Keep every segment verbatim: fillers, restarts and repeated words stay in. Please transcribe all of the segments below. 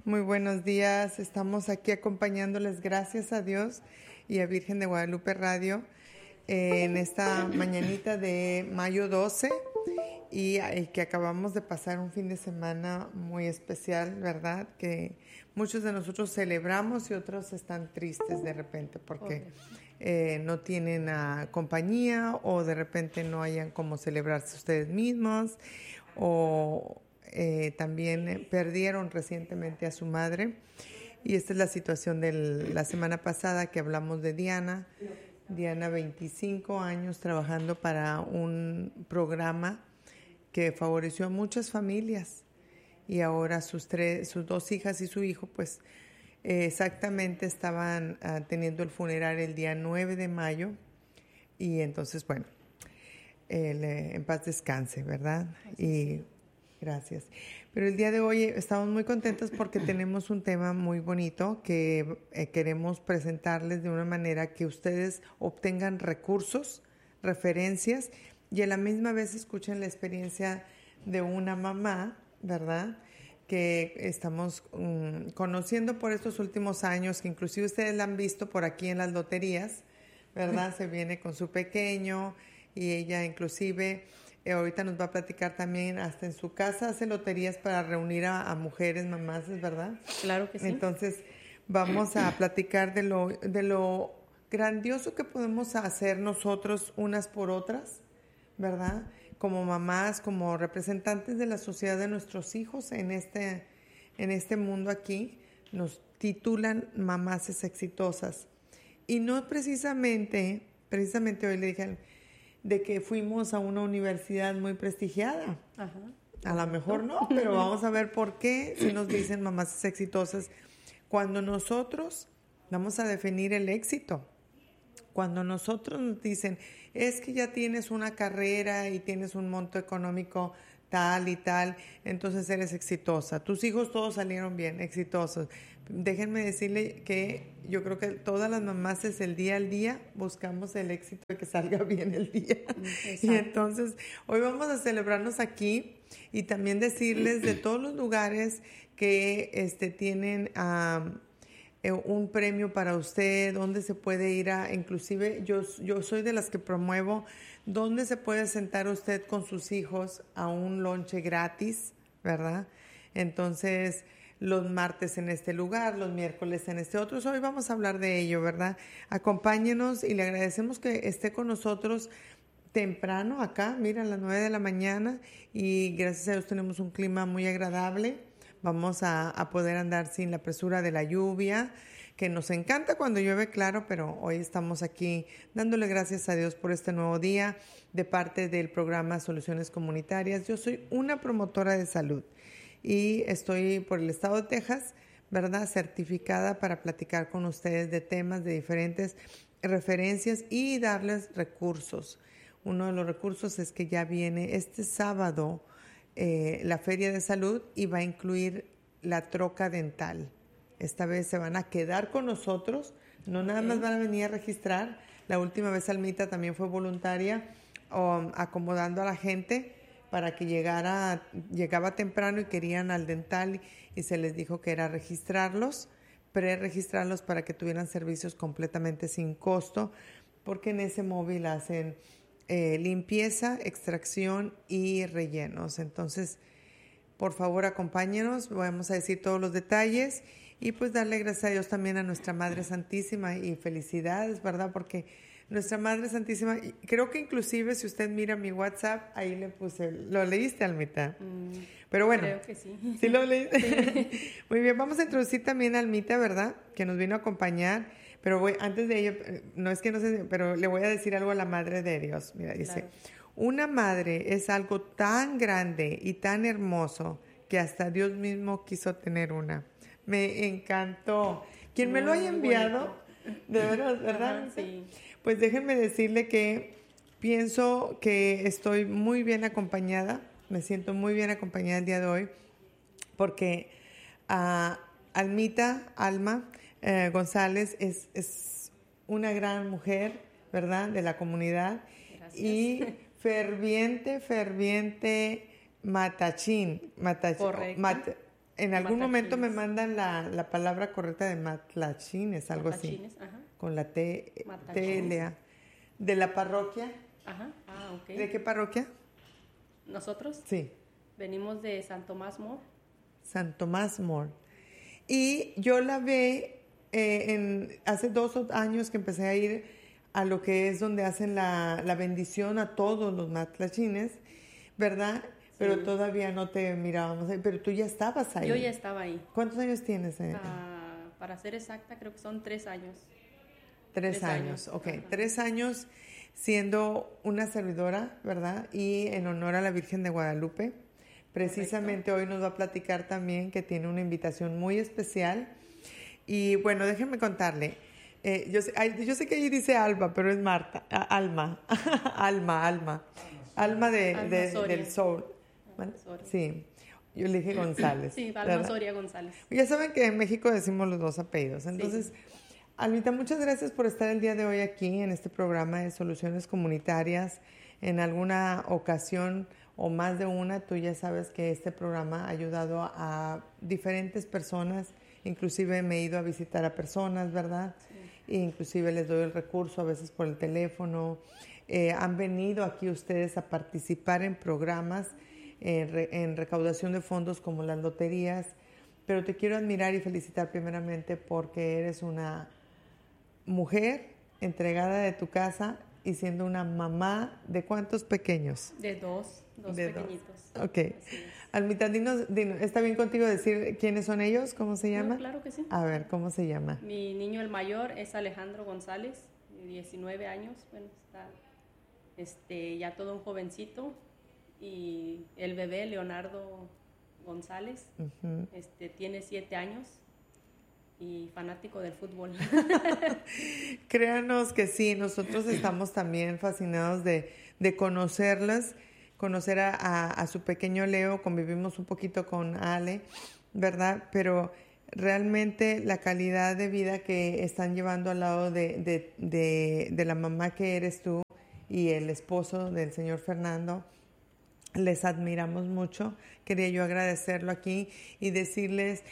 Muy buenos días. Estamos aquí acompañándoles, gracias a Dios y a Virgen de Guadalupe Radio, eh, en esta mañanita de mayo doce y, y que acabamos de pasar un fin de semana muy especial, ¿verdad? Que muchos de nosotros celebramos y otros están tristes de repente porque eh, no tienen uh, compañía o de repente no hayan cómo celebrarse ustedes mismos o... Eh, también perdieron recientemente a su madre y esta es la situación de la semana pasada que hablamos de Diana. Diana, veinticinco años trabajando para un programa que favoreció a muchas familias y ahora sus, tres, sus dos hijas y su hijo pues eh, exactamente estaban uh, teniendo el funeral el día nueve de mayo y entonces bueno, eh, le, en paz descanse, ¿verdad? Y gracias. Pero el día de hoy estamos muy contentos porque tenemos un tema muy bonito que eh, queremos presentarles de una manera que ustedes obtengan recursos, referencias y a la misma vez escuchen la experiencia de una mamá, ¿verdad? Que estamos um, conociendo por estos últimos años, que inclusive ustedes la han visto por aquí en las loterías, ¿verdad? Se viene con su pequeño y ella inclusive... Eh, ahorita nos va a platicar también, hasta en su casa hace loterías para reunir a, a mujeres, mamás, ¿es verdad? Claro que sí. Entonces, vamos a platicar de lo, de lo grandioso que podemos hacer nosotros unas por otras, ¿verdad? Como mamás, como representantes de la sociedad de nuestros hijos en este, en este mundo aquí, nos titulan mamás exitosas. Y no precisamente, precisamente hoy le dije... de que fuimos a una universidad muy prestigiada. Ajá. A lo mejor no, pero vamos a ver por qué si nos dicen mamás exitosas. Cuando nosotros vamos a definir el éxito, cuando nosotros nos dicen, es que ya tienes una carrera y tienes un monto económico tal y tal, entonces eres exitosa. Tus hijos todos salieron bien, exitosos. Déjenme decirle que yo creo que todas las mamás es el día al día, buscamos el éxito de que salga bien el día. Exacto. Y entonces hoy vamos a celebrarnos aquí y también decirles de todos los lugares que este, tienen um, un premio para usted, dónde se puede ir a, inclusive yo, yo soy de las que promuevo dónde se puede sentar usted con sus hijos a un lonche gratis, ¿verdad? Entonces... los martes en este lugar, los miércoles en este otro. Hoy vamos a hablar de ello, ¿verdad? Acompáñenos y le agradecemos que esté con nosotros temprano acá, mira, a las nueve de la mañana y gracias a Dios tenemos un clima muy agradable. Vamos a, a poder andar sin la presura de la lluvia, que nos encanta cuando llueve, claro, pero hoy estamos aquí dándole gracias a Dios por este nuevo día de parte del programa Soluciones Comunitarias. Yo soy una promotora de salud. Y estoy por el estado de Texas, ¿verdad? Certificada para platicar con ustedes de temas de diferentes referencias y darles recursos. Uno de los recursos es que ya viene este sábado eh, la Feria de Salud y va a incluir la troca dental. Esta vez se van a quedar con nosotros, no nada más van a venir a registrar. La última vez Almita también fue voluntaria um, acomodando a la gente para que llegara, llegaba temprano y querían al dental y se les dijo que era registrarlos, pre-registrarlos para que tuvieran servicios completamente sin costo, porque en ese móvil hacen eh, limpieza, extracción y rellenos. Entonces, por favor, acompáñenos, vamos a decir todos los detalles y pues darle gracias a Dios también a nuestra Madre Santísima y felicidades, ¿verdad? Porque nuestra Madre Santísima, creo que inclusive si usted mira mi WhatsApp, ahí le puse, ¿lo leíste, Almita? Mm, Pero bueno. Creo que sí. ¿Sí lo leíste? Sí. Muy bien, vamos a introducir también a Almita, ¿verdad? Que nos vino a acompañar, pero voy, antes de ello, no es que no sé, pero le voy a decir algo a la Madre de Dios. Mira, dice, claro. Una madre es algo tan grande y tan hermoso que hasta Dios mismo quiso tener una. Me encantó. Quien me lo haya enviado, de veras, ¿verdad? Ajá, sí. Pues déjenme decirle que pienso que estoy muy bien acompañada, me siento muy bien acompañada el día de hoy, porque uh, Almita, Alma uh, González es, es una gran mujer, ¿verdad?, de la comunidad. Gracias. Y ferviente, ferviente matachín. Matach, Correcto. Mat, en algún momento me Matachines. mandan la, la palabra correcta de matlachines, algo así, Matachines, ajá. con la T, Matachines. T L A. ¿De la parroquia? Ajá, ah, ok. ¿De qué parroquia? ¿Nosotros? Sí, Venimos de San Tomás More. San Tomás More. Y yo la ve eh, en, hace dos años que empecé a ir a lo que es donde hacen la, la bendición a todos los matlachines, ¿verdad? Pero Sí. todavía no te mirábamos ahí, pero tú ya estabas ahí. Yo ya estaba ahí. ¿Cuántos años tienes? Eh? Ah, para ser exacta, creo que son tres años. Tres, tres años, años, ok. ajá. Tres años siendo una servidora, ¿verdad? Y en honor a la Virgen de Guadalupe. Precisamente hoy nos va a platicar también que tiene una invitación muy especial. Y bueno, déjenme contarle. Eh, yo, sé, ay, yo sé que ahí dice Alba, pero es Marta. Ah, Alma. Alma, Alma. Alma, de, Alma de- Soria. del Soul. Alma Soria. Sí. Yo le dije González. Sí, Alma ¿verdad? Soria González. Ya saben que en México decimos los dos apellidos. Entonces, Sí. Almita, muchas gracias por estar el día de hoy aquí en este programa de Soluciones Comunitarias. En alguna ocasión o más de una, tú ya sabes que este programa ha ayudado a diferentes personas. Inclusive me he ido a visitar a personas, ¿verdad? Sí. E inclusive les doy el recurso a veces por el teléfono. Eh, han venido aquí ustedes a participar en programas en, re, en recaudación de fondos como las loterías. Pero te quiero admirar y felicitar primeramente porque eres una mujer entregada de tu casa y siendo una mamá de ¿cuántos pequeños? De dos, dos de pequeñitos. Dos. Ok. Así es. Almita, dinos, dinos, ¿está bien contigo decir quiénes son ellos? ¿Cómo se llama? No, claro que sí. A ver, ¿cómo se llama? Mi niño el mayor es Alejandro González, de diecinueve años, bueno, está este, ya todo un jovencito. Y el bebé Leonardo González, uh-huh. este, tiene siete años y fanático del fútbol. Créanos que sí, nosotros estamos también fascinados de, de conocerlas, conocer a, a, a su pequeño Leo, convivimos un poquito con Ale, ¿verdad? Pero realmente la calidad de vida que están llevando al lado de, de, de, de la mamá que eres tú y el esposo del señor Fernando, les admiramos mucho. Quería yo agradecerlo aquí y decirles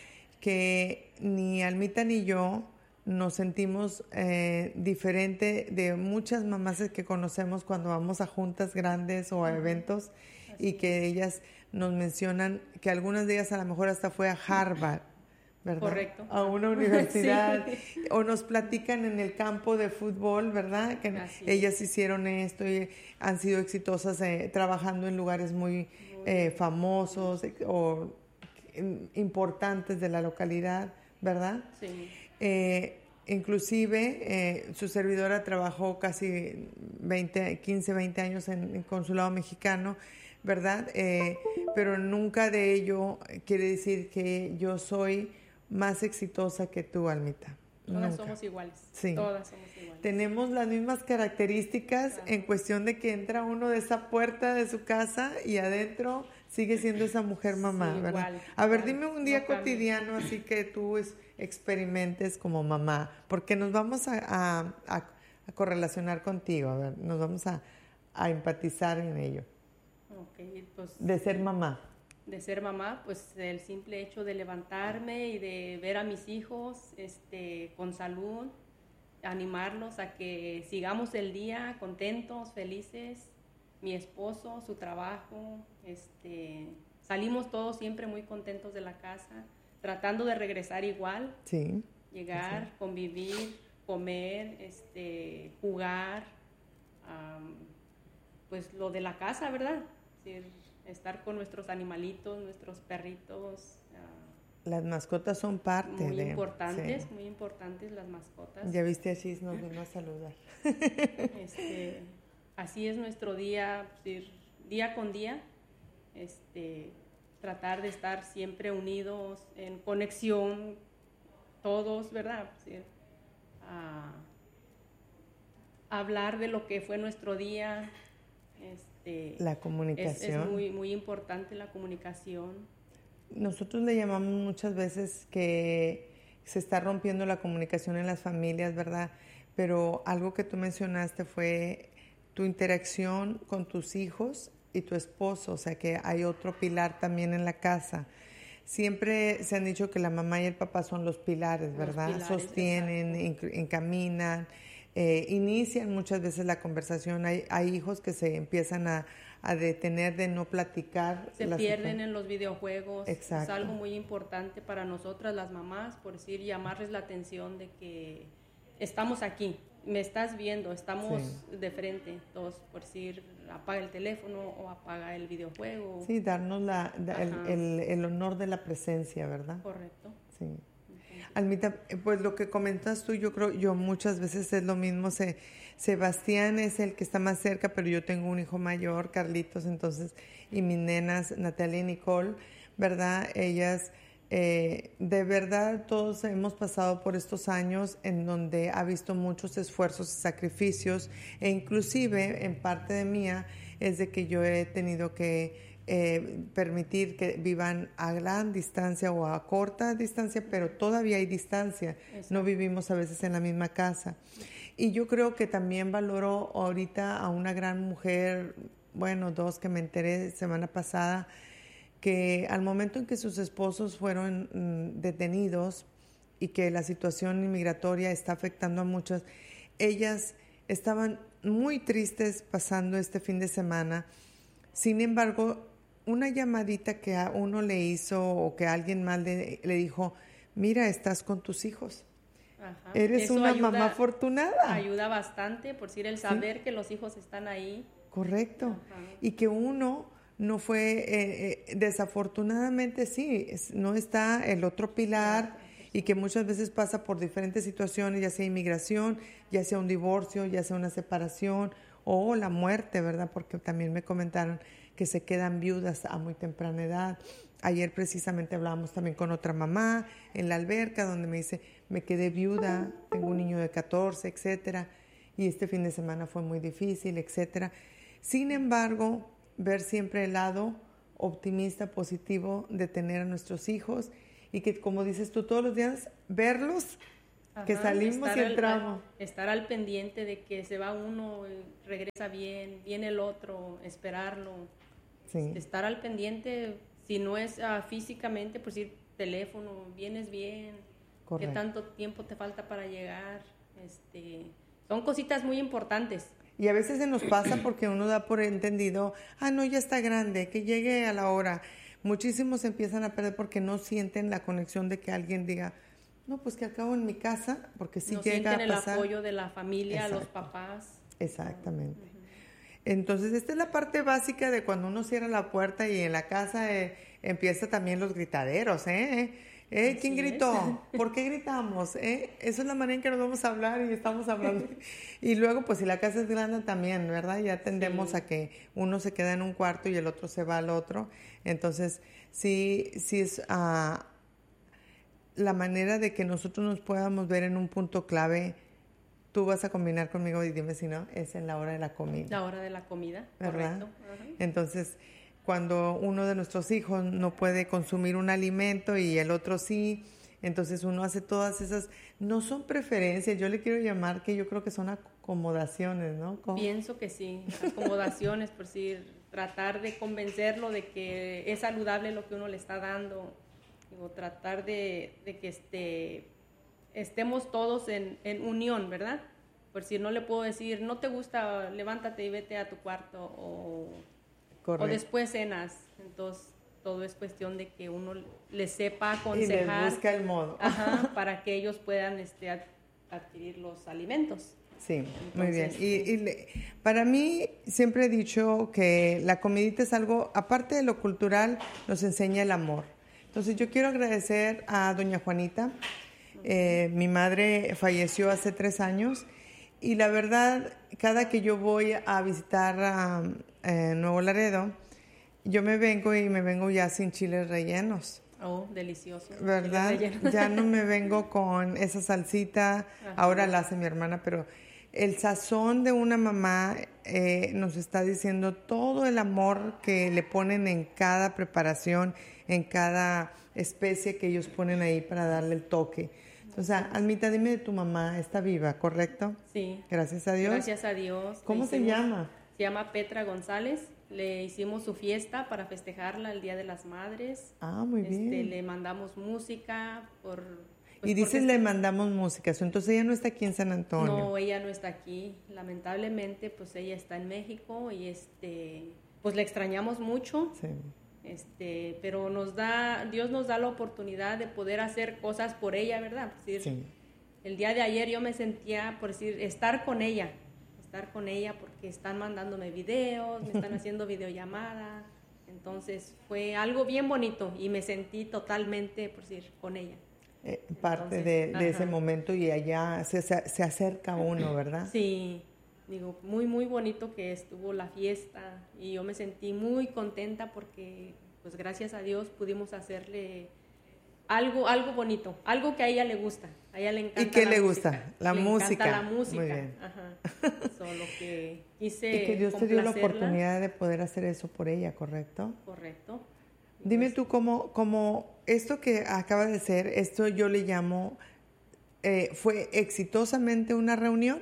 que ni Almita ni yo nos sentimos eh, diferente de muchas mamás que conocemos cuando vamos a juntas grandes o a eventos. Así y que es. Ellas nos mencionan que algunas de ellas a lo mejor hasta fue a Harvard, ¿verdad? Correcto. A una universidad. Sí. O nos platican en el campo de fútbol, ¿verdad? Que Así ellas es. Hicieron esto y han sido exitosas eh, trabajando en lugares muy, muy eh, famosos eh, o eh, importantes de la localidad, ¿verdad? Sí. Eh, inclusive eh, su servidora trabajó casi veinte, quince, veinte años en el consulado mexicano, ¿verdad? Eh, pero nunca de ello quiere decir que yo soy más exitosa que tú, Almita. Todas Nunca. somos iguales. Sí. Todas somos iguales. Tenemos las mismas características claro. En cuestión de que entra uno de esa puerta de su casa y adentro sigue siendo esa mujer mamá, sí, ¿verdad? Igual, a ver, igual. Dime un día no cotidiano así que tú es, experimentes como mamá, porque nos vamos a, a, a, a correlacionar contigo, a ver, nos vamos a, a empatizar en ello. Okay, pues, de ser mamá. De ser mamá, pues el simple hecho de levantarme y de ver a mis hijos este, con salud, animarlos a que sigamos el día contentos, felices, mi esposo, su trabajo, este, salimos todos siempre muy contentos de la casa, tratando de regresar igual, sí, llegar, sí. Convivir, comer, este, jugar, um, pues lo de la casa, ¿verdad? Es decir, estar con nuestros animalitos, nuestros perritos. Uh, las mascotas son parte muy de... importantes, sí. muy importantes las mascotas. Ya viste, así nos vino a saludar. Este, así es nuestro día, decir, día con día, este, tratar de estar siempre unidos, en conexión, todos, ¿verdad? Decir, uh, hablar de lo que fue nuestro día. Este, la comunicación. Es, es muy, muy importante la comunicación. Nosotros le llamamos muchas veces que se está rompiendo la comunicación en las familias, ¿verdad? Pero algo que tú mencionaste fue tu interacción con tus hijos y tu esposo, o sea que hay otro pilar también en la casa. siempre se han dicho que la mamá y el papá son los pilares, ¿verdad? Los pilares, Sostienen, exacto. enc- encaminan, eh, inician muchas veces la conversación. Hay, hay hijos que se empiezan a, a detener de no platicar. Se la pierden situa- en los videojuegos. Exacto. Es algo muy importante para nosotras las mamás, por decir, llamarles la atención de que estamos aquí, me estás viendo, estamos Sí. de frente. Entonces, por decir, apaga el teléfono o apaga el videojuego. Sí, darnos la, da- el, Ajá. el- el honor de la presencia, ¿verdad? Correcto. Sí. Entonces, Almita, eh, pues lo que comentas tú, yo creo, yo muchas veces es lo mismo. Se, Sebastián es el que está más cerca, pero yo tengo un hijo mayor, Carlitos, entonces, y mis nenas, Natalia y Nicole, ¿verdad? Ellas, eh, de verdad, todos hemos pasado por estos años en donde ha visto muchos esfuerzos y sacrificios, e inclusive en parte de mía es de que yo he tenido que eh, permitir que vivan a gran distancia o a corta distancia, pero todavía hay distancia. Exacto. No vivimos a veces en la misma casa. Y yo creo que también valoro ahorita a una gran mujer, bueno, dos que me enteré semana pasada, que al momento en que sus esposos fueron mm, detenidos y que la situación inmigratoria está afectando a muchas, ellas estaban muy tristes pasando este fin de semana. Sin embargo, una llamadita que a uno le hizo o que alguien más le, le dijo, mira, estás con tus hijos. ajá. Eres Eso una ayuda, mamá afortunada. ayuda bastante, por decir, el saber que los hijos están ahí. Correcto. Ajá. Y que uno no fue, eh, eh, desafortunadamente sí, es- no está el otro pilar y que muchas veces pasa por diferentes situaciones, ya sea inmigración, ya sea un divorcio, ya sea una separación o la muerte, ¿verdad? Porque también me comentaron que se quedan viudas a muy temprana edad. Ayer precisamente hablábamos también con otra mamá en la alberca donde me dice, me quedé viuda, tengo un niño de catorce, etcétera, y este fin de semana fue muy difícil, etcétera. Sin embargo, ver siempre el lado optimista, positivo de tener a nuestros hijos y que, como dices tú, todos los días verlos, que Ajá, salimos estar y al- entramos. al- estar al pendiente de que se va uno, eh, regresa bien, viene el otro, esperarlo. Sí, Estar al pendiente, si no es ah, físicamente, pues ir teléfono, vienes bien, correcto. qué tanto tiempo te falta para llegar. Este, son cositas muy importantes. Y a veces se nos pasa porque uno da por entendido, ah, no, ya está grande, que llegue a la hora. Muchísimos empiezan a perder porque no sienten la conexión de que alguien diga, no, pues que acabo en mi casa, porque si no llega sienten a el pasar. apoyo de la familia, los Exacto. papás. Exactamente. Entonces, esta es la parte básica de cuando uno cierra la puerta y en la casa eh, empieza también los gritaderos, ¿eh? ¿Eh? ¿Quién Así gritó? ¿Por qué gritamos? ¿Eh? Esa es la manera en que nos vamos a hablar y estamos hablando. Y luego, pues si la casa es grande también, ¿verdad? Ya tendemos Sí. a que uno se queda en un cuarto y el otro se va al otro. Entonces, sí, sí es ah, la manera de que nosotros nos podamos ver en un punto clave. Tú vas a combinar conmigo y dime si no, es en la hora de la comida. La hora de la comida, ¿Verdad? correcto. Ajá. Entonces, cuando uno de nuestros hijos no puede consumir un alimento y el otro sí, entonces uno hace todas esas, no son preferencias, yo le quiero llamar que yo creo que son acomodaciones, ¿no? Como- Pienso que sí, acomodaciones, por decir, tratar de convencerlo de que es saludable lo que uno le está dando, o tratar de, de que este, estemos todos en, en unión, ¿verdad? Por si no le puedo decir, no te gusta, levántate y vete a tu cuarto, o, o Correcto. después cenas. Entonces, todo es cuestión de que uno le sepa Y les aconsejar, busca el modo. ajá, para que ellos puedan este, ad- adquirir los alimentos. Sí, muy bien. Entonces, Y, y le- para mí siempre he dicho que la comidita es algo, aparte de lo cultural, nos enseña el amor. Entonces yo quiero agradecer a doña Juanita. Eh, mi madre falleció hace tres años y la verdad, cada que yo voy a visitar a eh, Nuevo Laredo, yo me vengo y me vengo ya sin chiles rellenos. Oh, delicioso. ¿Verdad? Chiles rellenos. Ya no me vengo con esa salsita, Ajá. ahora la hace mi hermana, pero el sazón de una mamá eh, nos está diciendo todo el amor que le ponen en cada preparación, en cada especie que ellos ponen ahí para darle el toque. O sea, Almita, dime de tu mamá, está viva, ¿correcto? Sí. Gracias a Dios. Gracias a Dios. ¿Cómo Le se hicimos- llama? Se llama Petra González. Le hicimos su fiesta para festejarla el Día de las Madres. Ah, muy este, bien. Le mandamos música por... Pues y dices le mandamos música, entonces ella no está aquí en San Antonio. No, ella no está aquí. Lamentablemente, pues ella está en México y este, pues le extrañamos mucho. Sí. Este, pero nos da, Dios nos da la oportunidad de poder hacer cosas por ella, ¿verdad? Por decir, sí. El día de ayer yo me sentía, por decir, estar con ella, estar con ella porque están mandándome videos, me están haciendo videollamada, entonces fue algo bien bonito y me sentí totalmente, por decir, con ella. Eh, parte entonces, de, de ese momento y allá se, se, se acerca uno, ¿verdad? Sí. Digo, muy, muy bonito que estuvo la fiesta y yo me sentí muy contenta porque, pues gracias a Dios pudimos hacerle algo, algo bonito, algo que a ella le gusta, a ella le encanta. ¿Y qué la le música. gusta? La le música. Encanta la música. Muy bien. Ajá. Solo que quise y que Dios te dio la oportunidad de poder hacer eso por ella, ¿correcto? Correcto. Y Dime pues, tú cómo, cómo esto que acaba de ser, esto yo le llamo, eh, ¿fue exitosamente una reunión?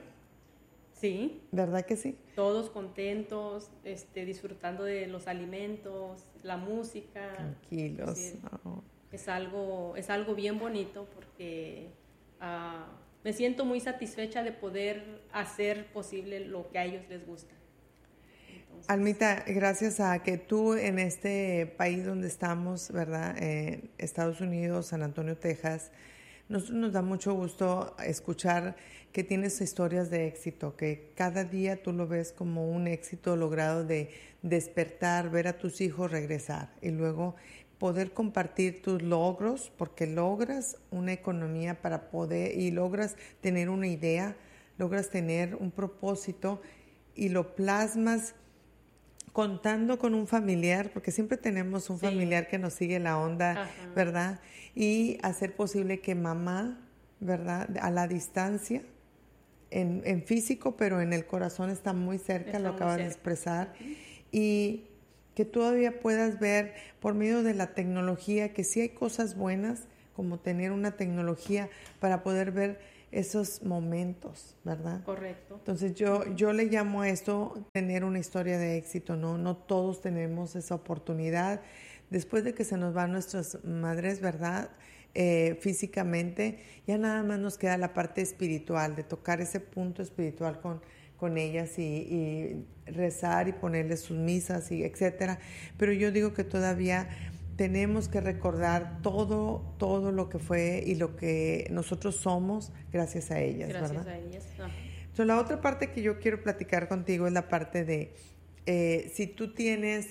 Sí. ¿Verdad que sí? Todos contentos, este, disfrutando de los alimentos, la música. Tranquilos. Es, decir, oh. es, algo, es algo bien bonito porque uh, me siento muy satisfecha de poder hacer posible lo que a ellos les gusta. Entonces, Almita, gracias a que tú en este país donde estamos, ¿verdad? En Estados Unidos, San Antonio, Texas, nosotros nos da mucho gusto escuchar que tienes historias de éxito, que cada día tú lo ves como un éxito logrado de despertar, ver a tus hijos regresar y luego poder compartir tus logros, porque logras una economía para poder y logras tener una idea, logras tener un propósito y lo plasmas contando con un familiar, porque siempre tenemos un sí. familiar que nos sigue la onda, Ajá. ¿verdad? Y hacer posible que mamá, ¿verdad? A la distancia, en, en físico, pero en el corazón está muy cerca, Estamos lo acabas cerca. de expresar, uh-huh. y que todavía puedas ver por medio de la tecnología que sí hay cosas buenas, como tener una tecnología para poder ver esos momentos, ¿verdad? Correcto. Entonces yo, yo le llamo a esto tener una historia de éxito, ¿no? No todos tenemos esa oportunidad. Después de que se nos van nuestras madres, ¿verdad? Eh, físicamente, ya nada más nos queda la parte espiritual, de tocar ese punto espiritual con, con ellas y, y rezar y ponerles sus misas y etcétera. Pero yo digo que todavía tenemos que recordar todo, todo lo que fue y lo que nosotros somos gracias a ellas, gracias ¿verdad? Gracias a ellas. Ah. So, la otra parte que yo quiero platicar contigo es la parte de eh, si tú tienes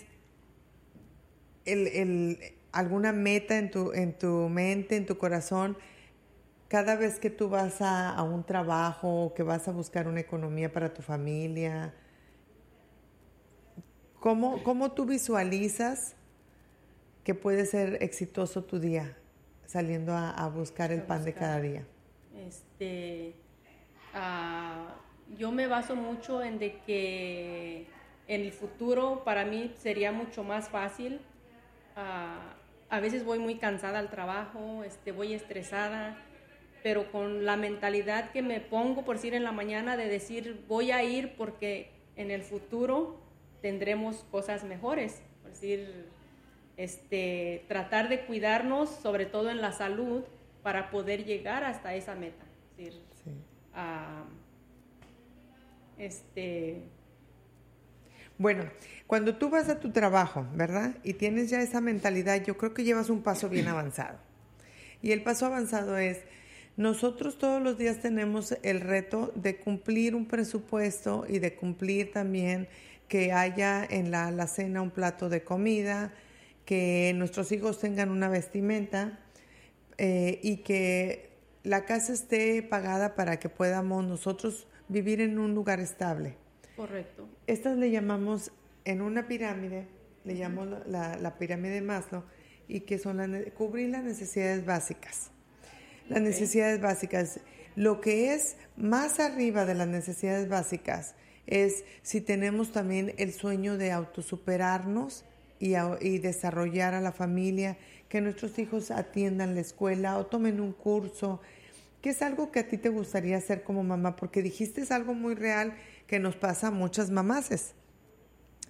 el, el, alguna meta en tu, en tu mente, en tu corazón, cada vez que tú vas a, a un trabajo o que vas a buscar una economía para tu familia, ¿cómo, cómo tú visualizas que puede ser exitoso tu día saliendo a, a buscar el a pan buscar. de cada día? Este, uh, yo me baso mucho en de que en el futuro para mí sería mucho más fácil. Uh, a veces voy muy cansada al trabajo, este, voy estresada, pero con la mentalidad que me pongo, por decir en la mañana, de decir voy a ir porque en el futuro tendremos cosas mejores, por decir... Este, tratar de cuidarnos, sobre todo en la salud, para poder llegar hasta esa meta. Es decir, sí. uh, este... Bueno, cuando tú vas a tu trabajo, ¿verdad? Y tienes ya esa mentalidad, yo creo que llevas un paso bien avanzado. Y el paso avanzado es, nosotros todos los días tenemos el reto de cumplir un presupuesto y de cumplir también que haya en la alacena un plato de comida, que nuestros hijos tengan una vestimenta eh, y que la casa esté pagada para que podamos nosotros vivir en un lugar estable. Correcto. Estas le llamamos, en una pirámide, le uh-huh. llamamos la, la pirámide de Maslow, y que son las, cubrir las necesidades básicas. Las okay. necesidades básicas. Lo que es más arriba de las necesidades básicas es si tenemos también el sueño de autosuperarnos, Y, a, y desarrollar a la familia, que nuestros hijos atiendan la escuela o tomen un curso, que es algo que a ti te gustaría hacer como mamá, porque dijiste es algo muy real que nos pasa a muchas mamases.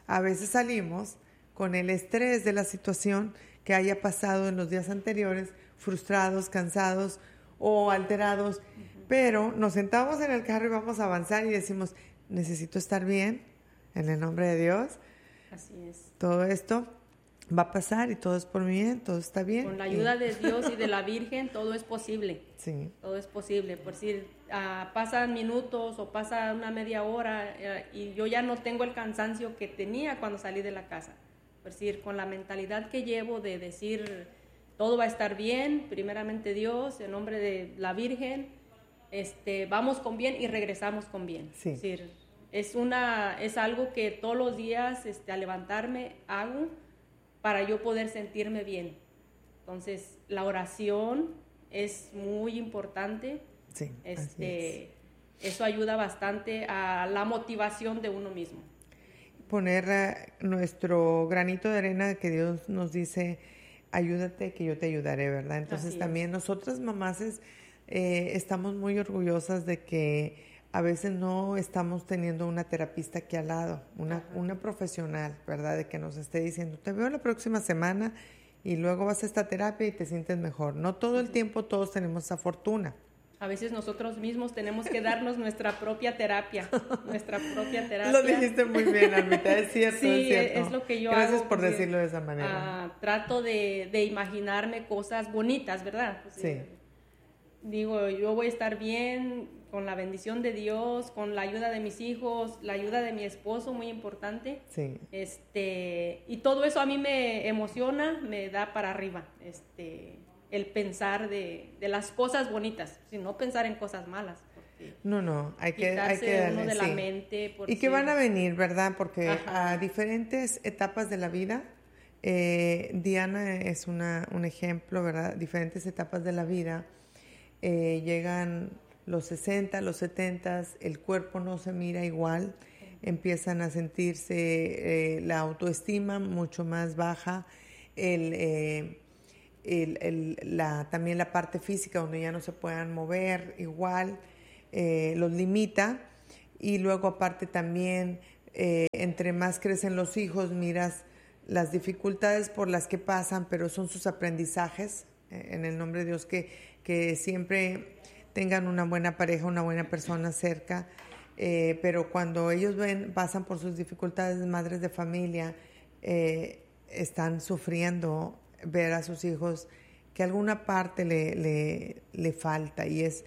a veces salimos con el estrés de la situación que haya pasado en los días anteriores, frustrados, cansados o alterados, uh-huh. pero nos sentamos en el carro y vamos a avanzar y decimos, necesito estar bien, en el nombre de Dios. Así es. Todo esto va a pasar y todo es por mi bien, todo está bien. Con la ayuda y... de Dios y de la Virgen, todo es posible. Sí. Todo es posible. Por decir, uh, pasan minutos o pasa una media hora uh, y yo ya no tengo el cansancio que tenía cuando salí de la casa. Por decir, con la mentalidad que llevo de decir, todo va a estar bien, primeramente Dios, en nombre de la Virgen, este, vamos con bien y regresamos con bien. Sí. Es decir, es, una, es algo que todos los días este, al levantarme hago para yo poder sentirme bien. Entonces, la oración es muy importante. Sí, este, eso ayuda bastante a la motivación de uno mismo. Poner uh, nuestro granito de arena que Dios nos dice, ayúdate que yo te ayudaré, ¿verdad? Entonces Así también es. nosotras mamás es, eh, estamos muy orgullosas de que a veces no estamos teniendo una terapista aquí al lado, una, una profesional, ¿verdad? De que nos esté diciendo, te veo la próxima semana y luego vas a esta terapia y te sientes mejor. No todo el tiempo todos tenemos esa fortuna. A veces nosotros mismos tenemos que darnos nuestra propia terapia, nuestra propia terapia. Lo dijiste muy bien, Almita, es cierto, sí, es cierto. es lo que yo Gracias hago. por pues, decirlo de esa manera. Uh, trato de, de imaginarme cosas bonitas, ¿verdad? Pues, sí. Eh, digo, yo voy a estar bien con la bendición de Dios, con la ayuda de mis hijos, la ayuda de mi esposo, muy importante. Sí. Este, y todo eso a mí me emociona, me da para arriba. Este... el pensar de, de las cosas bonitas, sin no pensar en cosas malas. No, no, hay que, hay que darle, uno de sí. la mente. Por y si... que van a venir, ¿verdad? Porque Ajá. a diferentes etapas de la vida, eh, Diana es una, un ejemplo, ¿verdad? Diferentes etapas de la vida, eh, llegan los sesenta, los setenta, el cuerpo no se mira igual, empiezan a sentirse eh, la autoestima mucho más baja, el... Eh, El, el, la, también la parte física donde ya no se puedan mover igual, eh, los limita. Y luego aparte también, eh, entre más crecen los hijos, miras las dificultades por las que pasan, pero son sus aprendizajes, eh, en el nombre de Dios, que, que siempre tengan una buena pareja, una buena persona cerca, eh, pero cuando ellos ven, pasan por sus dificultades, madres de familia, eh, están sufriendo ver a sus hijos que alguna parte le, le, le falta, y es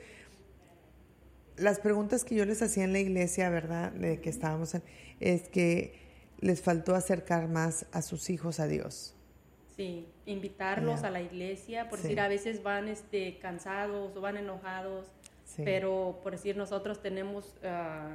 las preguntas que yo les hacía en la iglesia, ¿verdad? De que estábamos en, es que les faltó acercar más a sus hijos a Dios. Sí, invitarlos yeah. a la iglesia, por sí. decir, a veces van este, cansados o van enojados, sí. pero por decir, nosotros tenemos uh,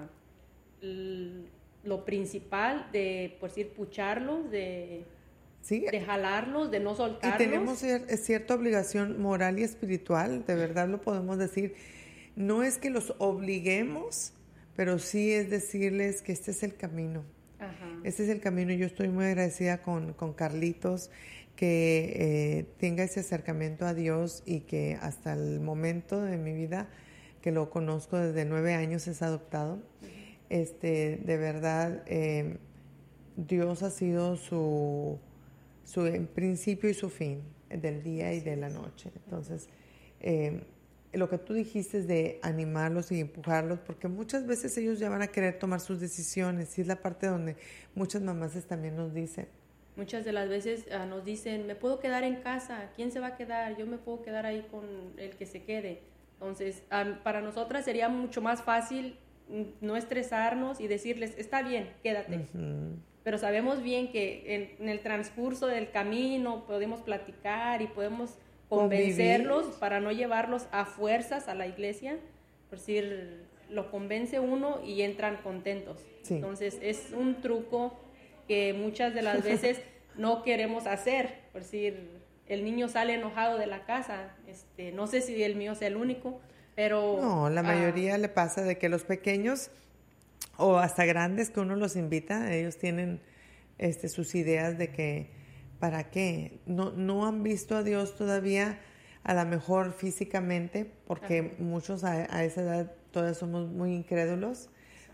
l- lo principal de, por decir, pucharlos, de... Sí. de jalarlos, de no soltarlos. Y tenemos cierta obligación moral y espiritual, de verdad lo podemos decir. No es que los obliguemos, pero sí es decirles que este es el camino. Ajá. Este es el camino. Yo estoy muy agradecida con, con Carlitos, que eh, tenga ese acercamiento a Dios, y que hasta el momento de mi vida, que lo conozco desde nueve años, es adoptado. Este, de verdad, eh, Dios ha sido su... su principio y su fin del día y de la noche. Entonces, eh, lo que tú dijiste es de animarlos y empujarlos, porque muchas veces ellos ya van a querer tomar sus decisiones, y es la parte donde muchas mamás también nos dicen. Muchas de las veces uh, nos dicen, me puedo quedar en casa, ¿quién se va a quedar? Yo me puedo quedar ahí con el que se quede. Entonces, um, para nosotras sería mucho más fácil no estresarnos y decirles, está bien, quédate. Uh-huh. Pero sabemos bien que en, en el transcurso del camino podemos platicar y podemos convencerlos Convivir. Para no llevarlos a fuerzas a la iglesia. Por decir, lo convence uno y entran contentos. Sí. Entonces, es un truco que muchas de las veces no queremos hacer. Por decir, el niño sale enojado de la casa. Este, no sé si el mío sea el único, pero... No, la mayoría ah, le pasa de que los pequeños... o hasta grandes que uno los invita, ellos tienen este, sus ideas de que, ¿para qué? No, no han visto a Dios todavía, a lo mejor físicamente, porque Ajá. muchos a, a esa edad todavía somos muy incrédulos,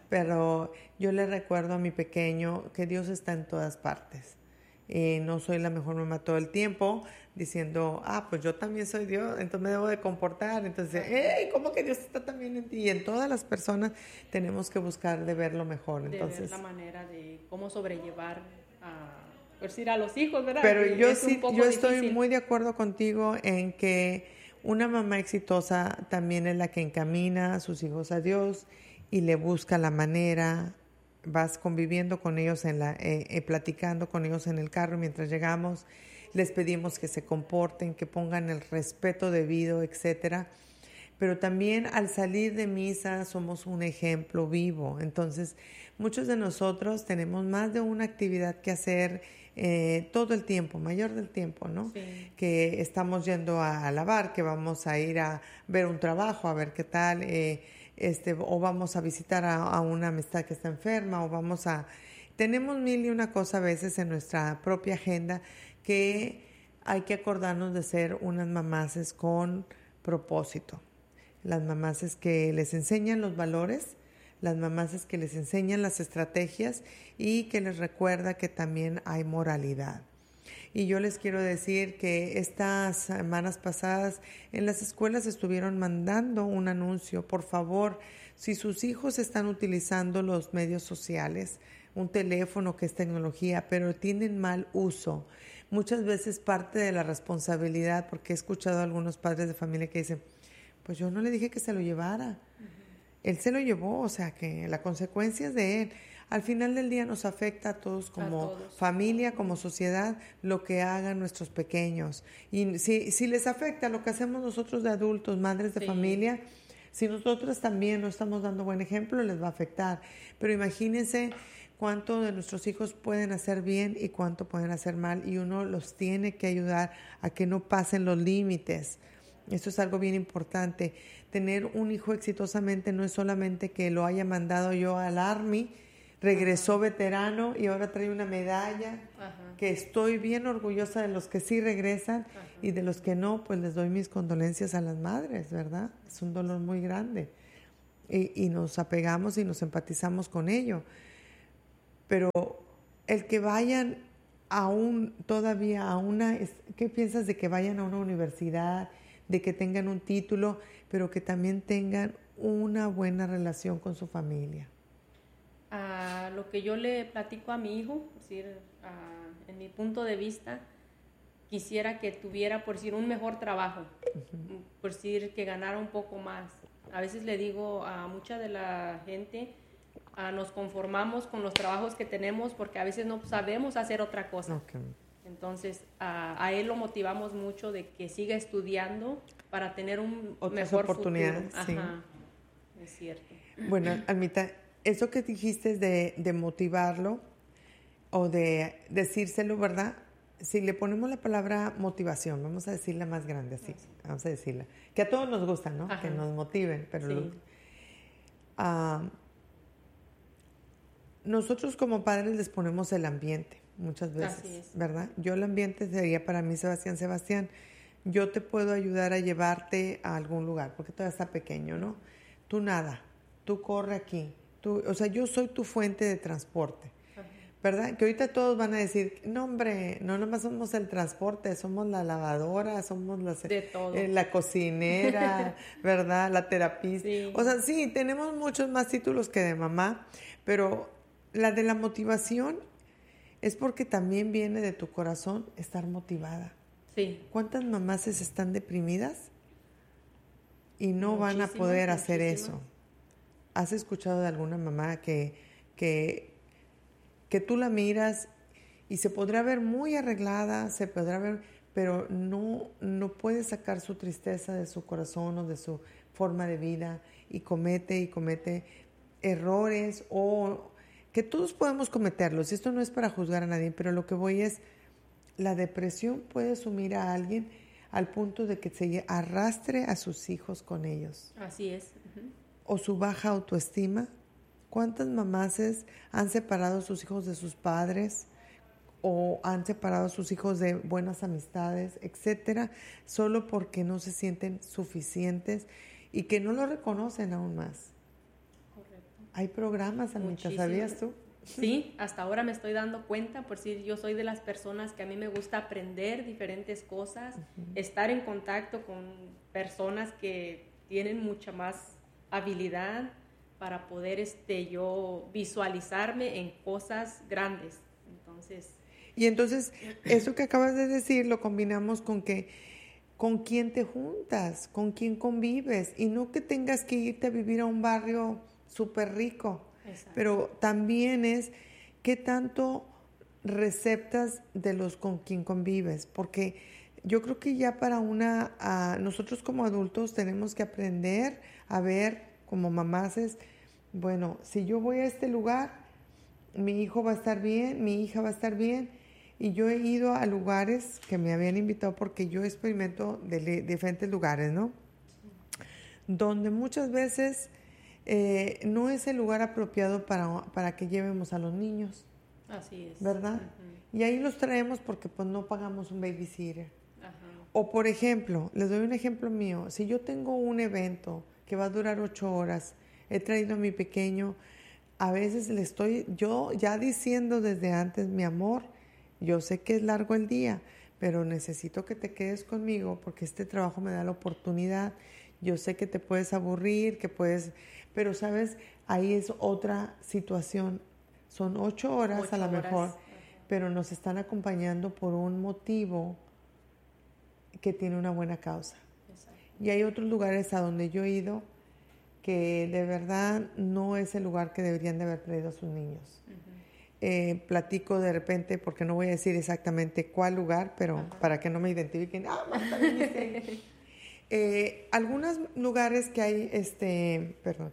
pero yo le recuerdo a mi pequeño que Dios está en todas partes. Eh, no soy la mejor mamá todo el tiempo, diciendo, ah, pues yo también soy Dios, entonces me debo de comportar. Entonces, hey, ¿cómo que Dios está también en ti? Y en todas las personas tenemos que buscar de ver lo mejor. Entonces, de ver la manera de cómo sobrellevar a, por decir, a los hijos, ¿verdad? Pero Que yo es sí, un poco yo estoy difícil. muy de acuerdo contigo en que una mamá exitosa también es la que encamina a sus hijos a Dios y le busca la manera. Vas conviviendo con ellos, en la, eh, eh, platicando con ellos en el carro mientras llegamos, les pedimos que se comporten, que pongan el respeto debido, etcétera. Pero también al salir de misa somos un ejemplo vivo. Entonces, muchos de nosotros tenemos más de una actividad que hacer eh, todo el tiempo, mayor del tiempo, ¿no? Sí. Que estamos yendo a, a lavar, que vamos a ir a ver un trabajo, a ver qué tal, eh, este, o vamos a visitar a, a una amistad que está enferma, o vamos a... Tenemos mil y una cosa a veces en nuestra propia agenda que hay que acordarnos de ser unas mamases con propósito. Las mamases que les enseñan los valores, las mamases que les enseñan las estrategias y que les recuerda que también hay moralidad. Y yo les quiero decir que estas semanas pasadas en las escuelas estuvieron mandando un anuncio. Por favor, si sus hijos están utilizando los medios sociales, un teléfono que es tecnología, pero tienen mal uso, muchas veces parte de la responsabilidad, porque he escuchado a algunos padres de familia que dicen, pues yo no le dije que se lo llevara. Uh-huh. Él se lo llevó, o sea que la consecuencia es de él. Al final del día nos afecta a todos como a todos. Familia, como sociedad, lo que hagan nuestros pequeños. Y si, si les afecta lo que hacemos nosotros de adultos, madres de sí. familia, si nosotros también no estamos dando buen ejemplo, les va a afectar. Pero imagínense cuánto de nuestros hijos pueden hacer bien y cuánto pueden hacer mal. Y uno los tiene que ayudar a que no pasen los límites. Esto es algo bien importante. Tener un hijo exitosamente no es solamente que lo haya mandado yo al Army, regresó Ajá. veterano y ahora trae una medalla, Ajá. que estoy bien orgullosa de los que sí regresan Ajá. y de los que no, pues les doy mis condolencias a las madres, ¿verdad? Es un dolor muy grande y, y nos apegamos y nos empatizamos con ello. Pero el que vayan aún todavía a una, ¿qué piensas de que vayan a una universidad, de que tengan un título, pero que también tengan una buena relación con su familia? A lo que yo le platico a mi hijo, es decir, a, en mi punto de vista, quisiera que tuviera, por decir, un mejor trabajo, uh-huh. por decir, que ganara un poco más. A veces le digo a mucha de la gente, a, nos conformamos con los trabajos que tenemos porque a veces no sabemos hacer otra cosa. Okay. Entonces, a, a él lo motivamos mucho de que siga estudiando para tener un Otras mejor oportunidades, futuro. Sí. Ajá, es cierto. Bueno, Almita, eso que dijiste de, de motivarlo o de decírselo, ¿verdad? Si le ponemos la palabra motivación, vamos a decirla más grande, así, sí. vamos a decirla. Que a todos nos gusta, ¿no? Ajá. Que nos motiven, pero... Sí. Lo, uh, nosotros como padres les ponemos el ambiente muchas veces, Así es. ¿verdad? Yo el ambiente sería para mí, Sebastián, Sebastián, yo te puedo ayudar a llevarte a algún lugar, porque todavía está pequeño, ¿no? Tú nada, tú corre aquí, tú, o sea, yo soy tu fuente de transporte, Ajá. ¿verdad? Que ahorita todos van a decir, no hombre, no nomás somos el transporte, somos la lavadora, somos la, de todo. Eh, la cocinera, ¿verdad? La terapista. Sí. O sea, sí, tenemos muchos más títulos que de mamá, pero la de la motivación es porque también viene de tu corazón estar motivada. Sí. ¿Cuántas mamás están deprimidas y no van a poder hacer eso? ¿Has escuchado de alguna mamá que, que, que tú la miras y se podrá ver muy arreglada, se podrá ver, pero no, no puede sacar su tristeza de su corazón o de su forma de vida y comete y comete errores o que todos podemos cometerlos? Esto no es para juzgar a nadie, pero lo que voy es, la depresión puede sumir a alguien al punto de que se arrastre a sus hijos con ellos. Así es. Uh-huh. O su baja autoestima. ¿Cuántas mamases han separado a sus hijos de sus padres o han separado a sus hijos de buenas amistades, etcétera, solo porque no se sienten suficientes y que no lo reconocen aún más? Correcto. Hay programas, Anita, ¿sabías tú? Sí, hasta ahora me estoy dando cuenta, por si yo soy de las personas que a mí me gusta aprender diferentes cosas, uh-huh. estar en contacto con personas que tienen mucha más habilidad para poder este, yo visualizarme en cosas grandes. Entonces... Y entonces, eso que acabas de decir lo combinamos con que con quién te juntas, con quién convives, y no que tengas que irte a vivir a un barrio súper rico. Exacto. Pero también es qué tanto receptas de los con quien convives, porque yo creo que ya para una, uh, nosotros como adultos tenemos que aprender a ver como mamás es, bueno, si yo voy a este lugar, mi hijo va a estar bien, mi hija va a estar bien, y yo he ido a lugares que me habían invitado porque yo experimento de, de diferentes lugares, ¿no? Donde muchas veces Eh, no es el lugar apropiado para, para que llevemos a los niños. Así es. ¿Verdad? Uh-huh. Y ahí los traemos porque pues no pagamos un babysitter. Uh-huh. O por ejemplo, les doy un ejemplo mío. Si yo tengo un evento que va a durar ocho horas, he traído a mi pequeño, a veces le estoy yo ya diciendo desde antes, mi amor, yo sé que es largo el día, pero necesito que te quedes conmigo porque este trabajo me da la oportunidad. Yo sé que te puedes aburrir, que puedes... Pero, ¿sabes? Ahí es otra situación. Son ocho horas ocho a lo mejor, horas. Pero nos están acompañando por un motivo que tiene una buena causa. Exacto. Y hay otros lugares a donde yo he ido que de verdad no es el lugar que deberían de haber traído a sus niños. Uh-huh. Eh, platico de repente, porque no voy a decir exactamente cuál lugar, pero uh-huh. para que no me identifiquen. ¡Ah, Marta, viniste! Eh, algunos lugares que hay, este, perdón,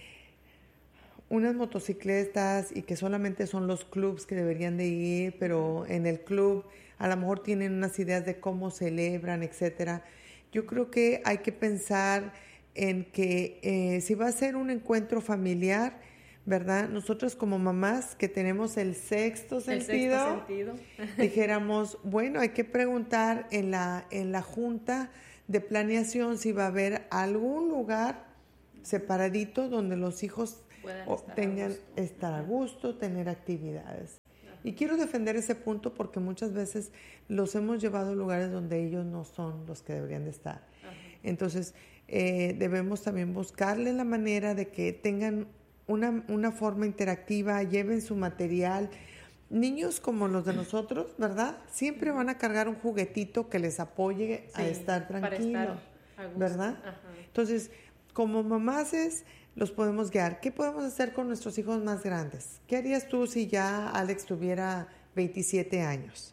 unas motocicletas y que solamente son los clubs que deberían de ir, pero en el club a lo mejor tienen unas ideas de cómo celebran, etcétera. Yo creo que hay que pensar en que eh, si va a ser un encuentro familiar, ¿verdad? Nosotros como mamás que tenemos el sexto sentido, el sexto sentido. dijéramos, bueno, hay que preguntar en la, en la junta de planeación si va a haber algún lugar separadito donde los hijos estar tengan a estar a gusto, tener actividades. Ajá. Y quiero defender ese punto porque muchas veces los hemos llevado a lugares donde ellos no son los que deberían de estar. Ajá. Entonces, eh, debemos también buscarle la manera de que tengan una, una forma interactiva, lleven su material. Niños como los de nosotros, ¿verdad? Siempre van a cargar un juguetito que les apoye sí, a estar tranquilos, ¿verdad? Ajá. Entonces, como mamás es, los podemos guiar. ¿Qué podemos hacer con nuestros hijos más grandes? ¿Qué harías tú si ya Alex tuviera veintisiete años?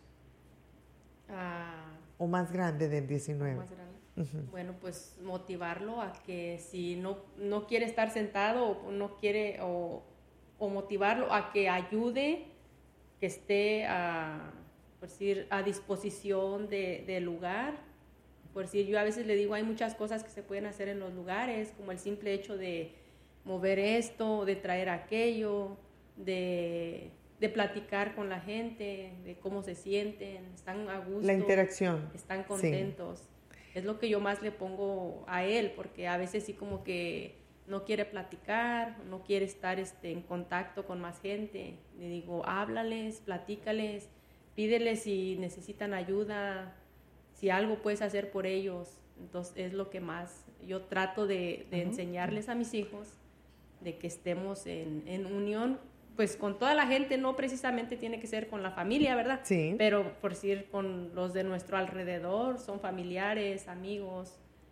Ah, o más grande del diecinueve. Más grande. Uh-huh. Bueno, pues motivarlo a que si no, no quiere estar sentado o no quiere, o, o motivarlo a que ayude, que esté a, por decir, a disposición de, del lugar. Por decir, yo a veces le digo, hay muchas cosas que se pueden hacer en los lugares, como el simple hecho de mover esto, de traer aquello, de, de platicar con la gente, de cómo se sienten, están a gusto. La interacción. Están contentos. Sí. Es lo que yo más le pongo a él, porque a veces sí como que no quiere platicar, no quiere estar este, en contacto con más gente. Le digo, háblales, platícales, pídeles si necesitan ayuda, si algo puedes hacer por ellos. Entonces es lo que más yo trato de, de uh-huh. enseñarles a mis hijos, de que estemos en, en unión, pues con toda la gente, no precisamente tiene que ser con la familia, ¿verdad? Sí. Pero por decir con los de nuestro alrededor, son familiares, amigos,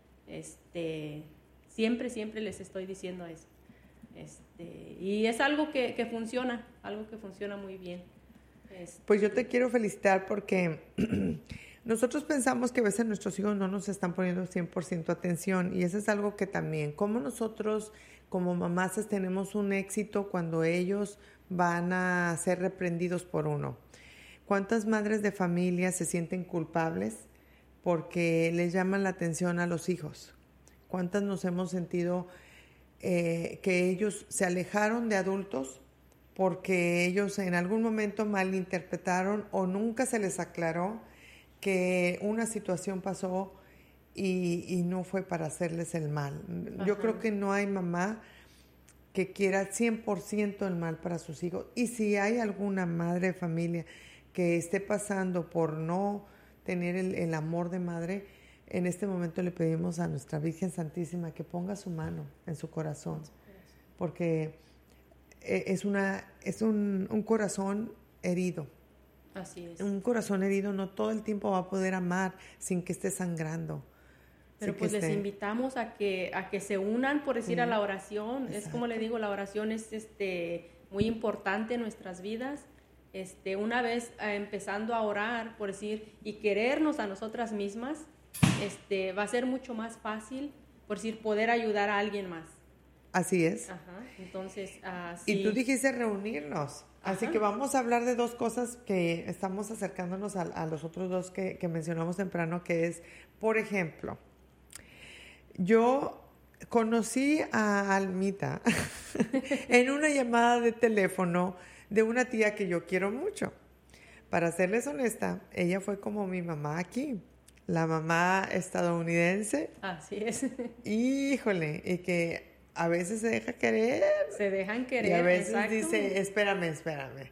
este, siempre, siempre les estoy diciendo eso. Este, y es algo que, que funciona, algo que funciona muy bien. Este, pues yo te quiero felicitar porque nosotros pensamos que a veces nuestros hijos no nos están poniendo cien por ciento atención, y eso es algo que también, como nosotros como mamás tenemos un éxito cuando ellos van a ser reprendidos por uno. ¿Cuántas madres de familia se sienten culpables porque les llaman la atención a los hijos? ¿Cuántas nos hemos sentido eh, que ellos se alejaron de adultos porque ellos en algún momento malinterpretaron o nunca se les aclaró que una situación pasó y, y no fue para hacerles el mal? Ajá. Yo creo que no hay mamá que quiera cien por ciento el mal para sus hijos. Y si hay alguna madre de familia que esté pasando por no tener el, el amor de madre, en este momento le pedimos a nuestra Virgen Santísima que ponga su mano en su corazón, porque es, una, es un, un corazón herido. Así es. Un corazón herido no todo el tiempo va a poder amar sin que esté sangrando. Pero pues les invitamos a que a que se unan, por decir, sí, a la oración. Exacto. Es como le digo, la oración es este muy importante en nuestras vidas. Este, una vez eh, empezando a orar, por decir, y querernos a nosotras mismas, este, va a ser mucho más fácil, por decir, poder ayudar a alguien más. Así es. Ajá. Entonces, uh, y sí. tú dijiste reunirnos. Así Ajá. que vamos a hablar de dos cosas que estamos acercándonos a, a los otros dos que, que mencionamos temprano, que es, por ejemplo, yo conocí a Almita en una llamada de teléfono de una tía que yo quiero mucho. Para serles honesta, ella fue como mi mamá aquí, la mamá estadounidense. Así es. Híjole, y que a veces se deja querer. Se dejan querer, y a veces exacto. dice, espérame, espérame.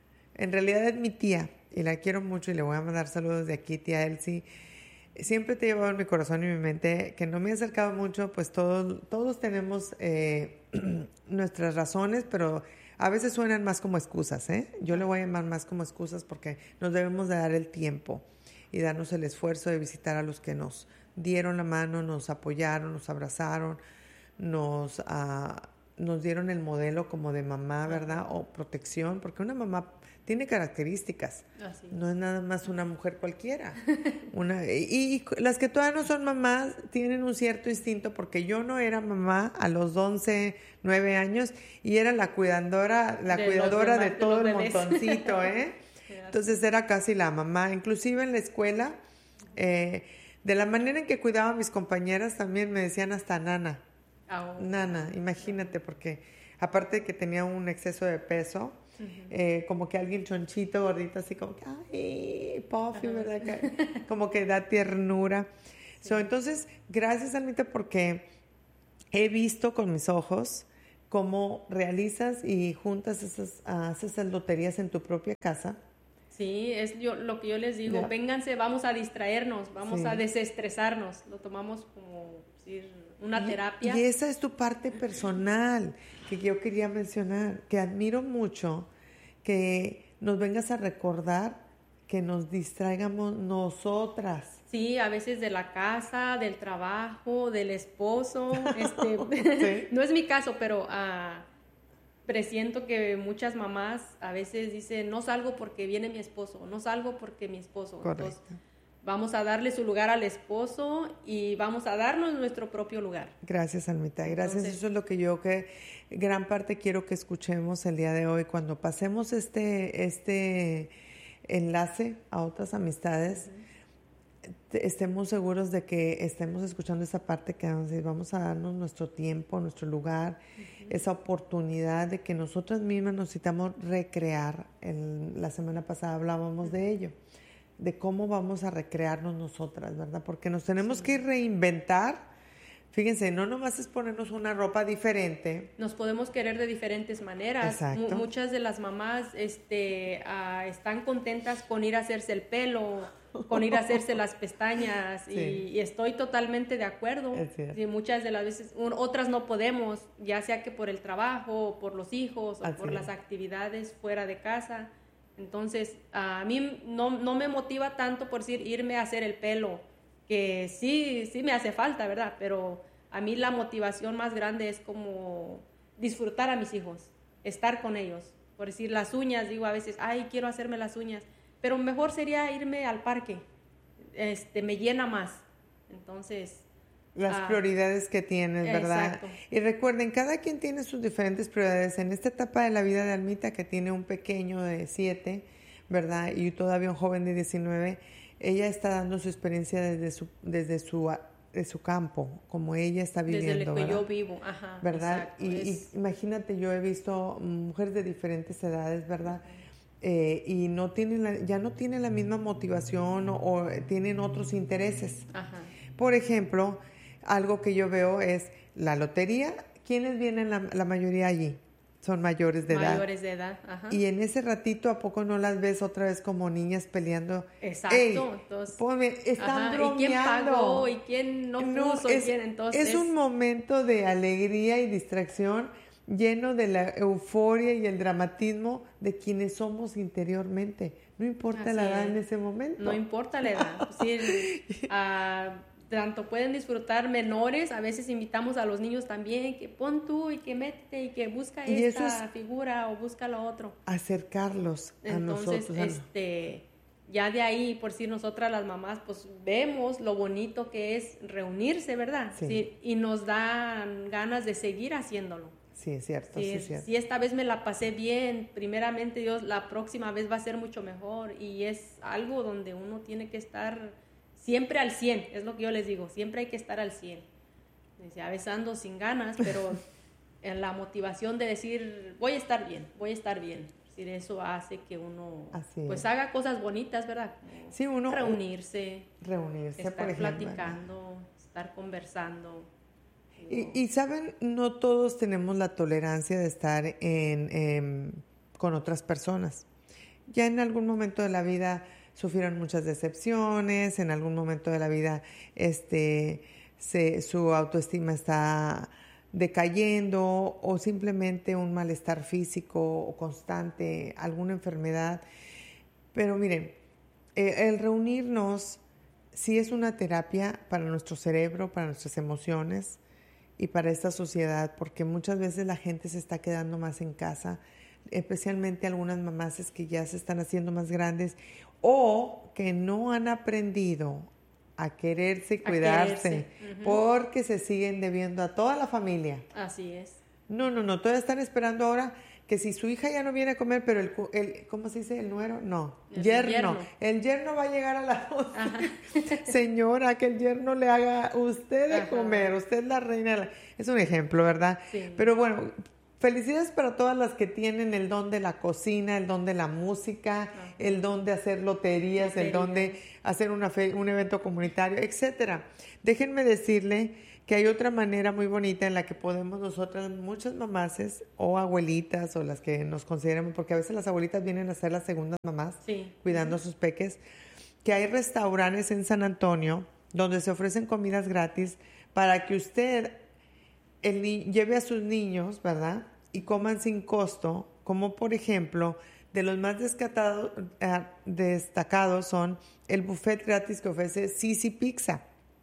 En realidad es mi tía y la quiero mucho y le voy a mandar saludos de aquí, tía Elsie. Siempre te he llevado en mi corazón y mi mente, que no me he acercado mucho, pues todos, todos tenemos eh, nuestras razones, pero a veces suenan más como excusas, ¿eh? Yo le voy a llamar más como excusas porque nos debemos de dar el tiempo y darnos el esfuerzo de visitar a los que nos dieron la mano, nos apoyaron, nos abrazaron, nos, uh, nos dieron el modelo como de mamá, ¿verdad? O protección, porque una mamá tiene características. Así es. No es nada más una mujer cualquiera. Una, y, y las que todavía no son mamás tienen un cierto instinto, porque yo no era mamá a los once, nueve años y era la cuidadora, la de cuidadora demás, de todo de el bebés. Montoncito, ¿eh? Entonces era casi la mamá. Inclusive en la escuela, eh, de la manera en que cuidaba a mis compañeras, también me decían hasta nana. Oh. Nana, imagínate, porque aparte de que tenía un exceso de peso, Uh-huh. Eh, como que alguien chonchito, gordito, así como que, ay, Puffy, uh-huh. ¿verdad? Que, como que da ternura. Sí. So, entonces, gracias, Almita, porque he visto con mis ojos cómo realizas y juntas esas, haces esas loterías en tu propia casa. Sí, es yo, lo que yo les digo, yeah. vénganse, vamos a distraernos, vamos sí. a desestresarnos, lo tomamos como decir, una y, terapia. Y esa es tu parte personal que yo quería mencionar, que admiro mucho que nos vengas a recordar que nos distraigamos nosotras. Sí, a veces de la casa, del trabajo, del esposo. Este, ¿Sí? No es mi caso, pero uh, presiento que muchas mamás a veces dicen, no salgo porque viene mi esposo, no salgo porque mi esposo. Correcto. Entonces, vamos a darle su lugar al esposo y vamos a darnos nuestro propio lugar. Gracias, Almita. Gracias. Entonces, eso es lo que yo que gran parte quiero que escuchemos el día de hoy. Cuando pasemos este, este enlace a otras amistades, uh-huh. estemos seguros de que estemos escuchando esa parte que vamos a decir, vamos a darnos nuestro tiempo, nuestro lugar, uh-huh. esa oportunidad de que nosotras mismas nos necesitamos recrear. El, la semana pasada hablábamos uh-huh. de ello, de cómo vamos a recrearnos nosotras, ¿verdad? Porque nos tenemos sí. que reinventar. Fíjense, no nomás es ponernos una ropa diferente. Nos podemos querer de diferentes maneras. Exacto. M- muchas de las mamás este, uh, están contentas con ir a hacerse el pelo, con ir a hacerse las pestañas, sí. y, y estoy totalmente de acuerdo. Sí, muchas de las veces, un, otras no podemos, ya sea que por el trabajo, por los hijos, o Así por es. las actividades fuera de casa. Entonces, a mí no, no me motiva tanto por decir irme a hacer el pelo, que sí, sí me hace falta, ¿verdad? Pero a mí la motivación más grande es como disfrutar a mis hijos, estar con ellos. Por decir, las uñas, digo a veces, ay, quiero hacerme las uñas, pero mejor sería irme al parque, este, me llena más. Entonces... Las ah, prioridades que tienes, ¿verdad? Exacto. Y recuerden, cada quien tiene sus diferentes prioridades. En esta etapa de la vida de Almita, que tiene un pequeño de siete, ¿verdad? Y todavía un joven de diecinueve, ella está dando su experiencia desde su, desde su, de su campo, como ella está viviendo, desde el que ¿verdad? yo vivo, ajá. ¿Verdad? Exacto, Y, es... y imagínate, yo he visto mujeres de diferentes edades, ¿verdad? Eh, y no tienen la, ya no tienen la misma motivación o, o tienen otros intereses. Ajá. Por ejemplo, algo que yo veo es la lotería. ¿quiénes vienen la, la mayoría allí? Son mayores de edad. Mayores de edad, ajá. Y en ese ratito, ¿a poco no las ves otra vez como niñas peleando? Exacto. Ey, entonces, ponme, están ajá, bromeando. ¿y quién pagó? ¿Y quién no puso? es, ¿Y quién? Entonces, es un momento de alegría y distracción lleno de la euforia y el dramatismo de quienes somos interiormente. No importa la edad es. en ese momento. No importa la edad. Sí, uh, tanto pueden disfrutar menores, a veces invitamos a los niños también, que pon tú y que métete y que busca y esta es figura o busca lo otro. Acercarlos a Entonces, nosotros. este, ya de ahí, por si nosotras las mamás, pues vemos lo bonito que es reunirse, ¿verdad? Sí. Sí, y nos dan ganas de seguir haciéndolo. Sí, es cierto, sí, sí, es cierto. Si esta vez me la pasé bien, primeramente Dios, la próxima vez va a ser mucho mejor, y es algo donde uno tiene que estar siempre al cien, es lo que yo les digo, siempre hay que estar al cien. Dice, a veces ando sin ganas, pero en la motivación de decir, voy a estar bien, voy a estar bien. Es decir, eso hace que uno Así pues es. haga cosas bonitas, ¿verdad? Como sí, uno reunirse, reunirse, estar por ejemplo, platicando, ¿verdad? Estar conversando. Y, y saben, no todos tenemos la tolerancia de estar en, en, con otras personas. Ya en algún momento de la vida sufrieron muchas decepciones, en algún momento de la vida este, se, su autoestima está decayendo, o simplemente un malestar físico o constante, alguna enfermedad. Pero miren, eh, el reunirnos sí es una terapia para nuestro cerebro, para nuestras emociones y para esta sociedad, porque muchas veces la gente se está quedando más en casa, especialmente algunas mamás que ya se están haciendo más grandes o que no han aprendido a quererse y cuidarse, quererse. Uh-huh. porque se siguen debiendo a toda la familia. Así es. No, no, no, todavía están esperando ahora que si su hija ya no viene a comer, pero el, el ¿cómo se dice? ¿El nuero? No, el yerno. yerno. El yerno va a llegar a las doce. Señora, que el yerno le haga usted de Ajá. comer, usted es la reina. De la... Es un ejemplo, ¿verdad? Sí. Pero bueno, felicidades para todas las que tienen el don de la cocina, el don de la música, ajá, el don de hacer loterías, Lotería. el don de hacer una fe, un evento comunitario, etcétera. Déjenme decirle que hay otra manera muy bonita en la que podemos nosotras, muchas mamases o abuelitas o las que nos consideremos, porque a veces las abuelitas vienen a ser las segundas mamás, sí, cuidando a sus peques, que hay restaurantes en San Antonio donde se ofrecen comidas gratis para que usted el ni- lleve a sus niños, ¿verdad? Y coman sin costo, como por ejemplo, de los más descatado, eh, destacados son el buffet gratis que ofrece Sisi Pizza.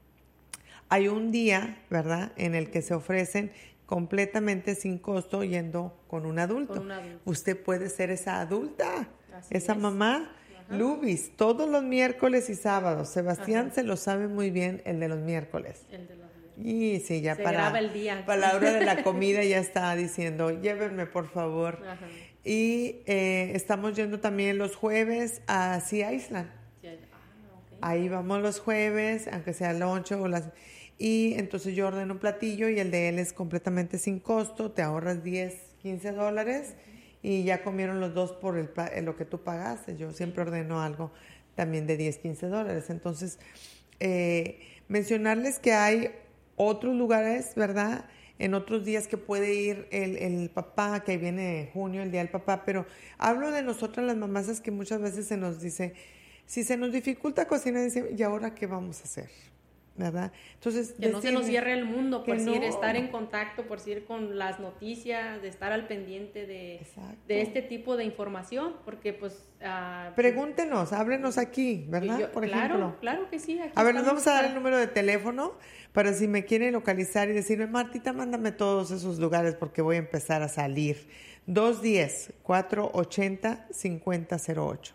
Hay un día, ¿verdad?, en el que se ofrecen completamente sin costo yendo con un adulto. Con un adulto. Usted puede ser esa adulta, Así esa es. mamá. Ajá. Lubis, todos los miércoles y sábados. Sebastián Ajá. se lo sabe muy bien, el de los miércoles. El de los miércoles. Y sí, ya se para, graba el día. para la hora de la comida ya está diciendo, llévenme por favor. Ajá. Y eh, estamos yendo también los jueves a Sea Island. Sí. Ah, okay. Ahí vamos los jueves, aunque sea lunch o las... Y entonces yo ordeno un platillo y el de él es completamente sin costo, te ahorras diez, quince dólares y ya comieron los dos por el, lo que tú pagaste. Yo siempre ordeno algo también de diez, quince dólares. Entonces, eh, mencionarles que hay otros lugares, ¿verdad?, en otros días que puede ir el, el papá, que viene junio, el día del papá, pero hablo de nosotras las mamás, es que muchas veces se nos dice, si se nos dificulta cocinar, dice, ¿y ahora qué vamos a hacer? ¿Verdad? Entonces, que no se nos cierre el mundo, por decir, no. estar en contacto, por decir, con las noticias, de estar al pendiente de, de este tipo de información, porque pues... Uh, Pregúntenos, háblenos aquí, ¿verdad? Yo, por claro, ejemplo. claro que sí. Aquí a ver, nos vamos a dar para... el número de teléfono para si me quieren localizar y decirme, Martita, mándame todos esos lugares porque voy a empezar a salir. dos uno cero, cuatro ocho cero, cinco cero cero ocho.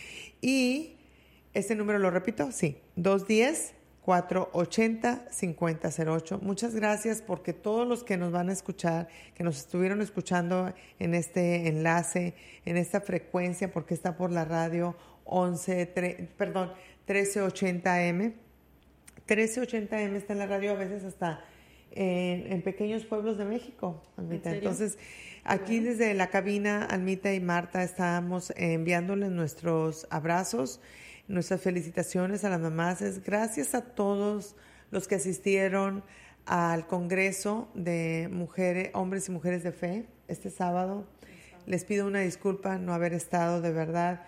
Y este número lo repito, sí, dos uno cero, cuatro ocho cero, cinco cero cero ocho. Muchas gracias porque todos los que nos van a escuchar, que nos estuvieron escuchando en este enlace, en esta frecuencia, porque está por la radio once, tre, perdón, trece ochenta A M. trece ochenta A M está en la radio a veces hasta en, en pequeños pueblos de México, Almita. ¿En serio? Entonces, aquí bueno. Desde la cabina, Almita y Marta, estamos enviándoles nuestros abrazos, nuestras felicitaciones a las mamás. Gracias a todos los que asistieron al Congreso de mujeres, hombres y mujeres de fe este sábado. Les pido una disculpa no haber estado, de verdad.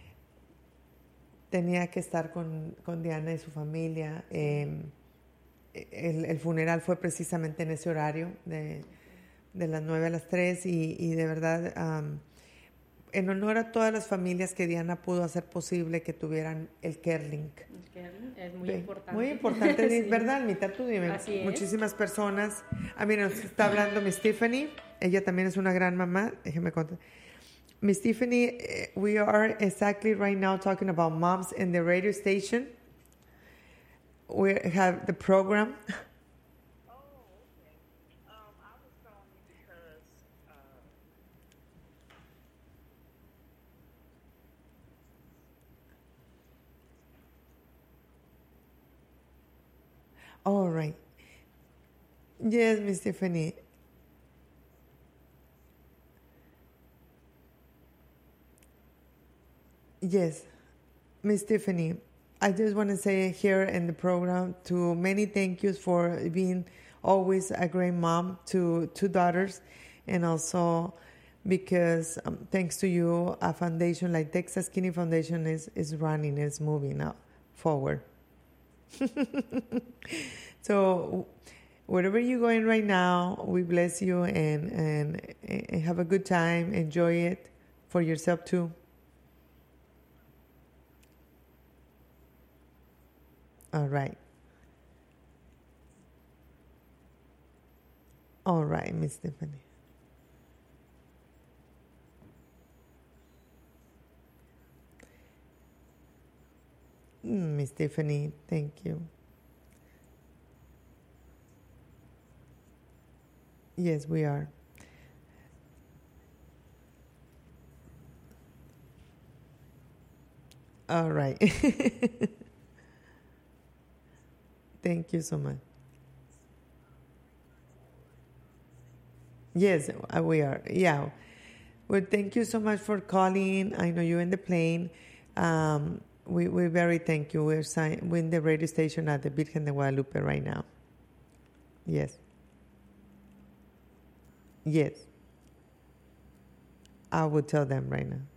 Tenía que estar con, con Diana y su familia. Eh, el, el funeral fue precisamente en ese horario, de, de las nueve a las tres, y, y de verdad, um, en honor a todas las familias que Diana pudo hacer posible que tuvieran el Kerlink. El Kerlink es muy Ve, importante. Muy importante, Sí. ¿verdad, Almita? Tú dime. Así es. Muchísimas personas. Ah, mira, nos está hablando mi Stephanie. Ella también es una gran mamá. Déjeme contar. Miss Tiffany, uh, we are exactly right now talking about moms in the radio station. We have the program. Oh, okay. Um, I was calling you because uh, All right. Yes, Miss Tiffany. Yes, Miss Tiffany, I just want to say here in the program to many thank yous for being always a great mom to two daughters, and also because um, thanks to you, a foundation like Texas Kidney Foundation is, is running, is moving up forward. So wherever you're going right now, we bless you and, and, and have a good time. Enjoy it for yourself too. All right. All right, Miss Stephanie. Mm, Miss Stephanie, thank you. Yes, we are. All right. Thank you so much. Yes, uh, we are. Yeah. Well, thank you so much for calling. I know you're in the plane. Um, we we very thank you. We're, si- we're in the radio station at the Virgen de Guadalupe right now. Yes. Yes. I will tell them right now.